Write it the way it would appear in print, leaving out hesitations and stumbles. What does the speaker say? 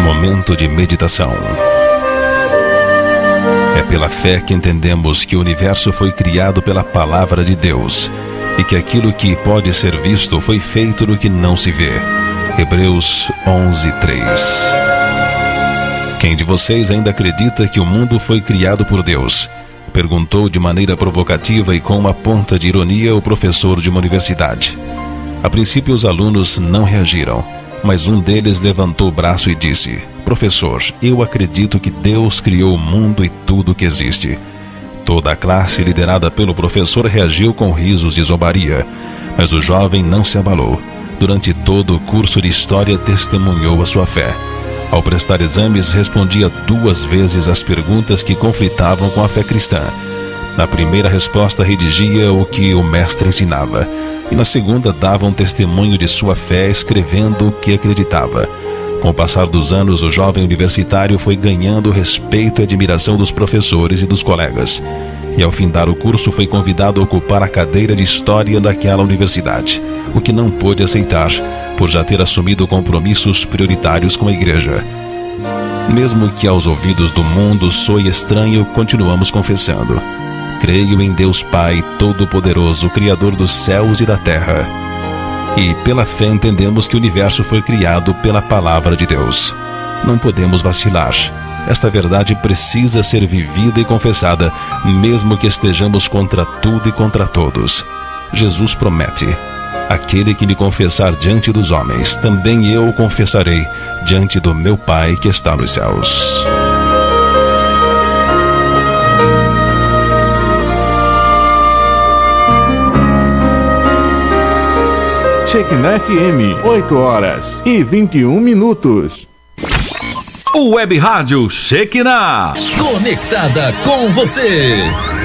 Momento de meditação. É pela fé que entendemos que o universo foi criado pela palavra de Deus e que aquilo que pode ser visto foi feito do que não se vê. Hebreus 11:3. Quem de vocês ainda acredita que o mundo foi criado por Deus? Perguntou de maneira provocativa e com uma ponta de ironia o professor de uma universidade. A princípio os alunos não reagiram, mas um deles levantou o braço e disse: professor, eu acredito que Deus criou o mundo e tudo que existe. Toda a classe, liderada pelo professor, reagiu com risos e zombaria, mas o jovem não se abalou. Durante todo o curso de história testemunhou a sua fé. Ao prestar exames, respondia 2 vezes as perguntas que conflitavam com a fé cristã. Na primeira resposta, redigia o que o mestre ensinava, e na segunda dava um testemunho de sua fé, escrevendo o que acreditava. Com o passar dos anos, o jovem universitário foi ganhando o respeito e admiração dos professores e dos colegas. E ao findar o curso foi convidado a ocupar a cadeira de História daquela universidade, o que não pôde aceitar, por já ter assumido compromissos prioritários com a igreja. Mesmo que aos ouvidos do mundo soe estranho, continuamos confessando: creio em Deus Pai Todo-Poderoso, Criador dos céus e da terra. E pela fé entendemos que o universo foi criado pela palavra de Deus. Não podemos vacilar. Esta verdade precisa ser vivida e confessada, mesmo que estejamos contra tudo e contra todos. Jesus promete: aquele que me confessar diante dos homens, também eu o confessarei diante do meu Pai que está nos céus. Shekinah FM, 8h21. O Web Rádio Shekinah, conectada com você.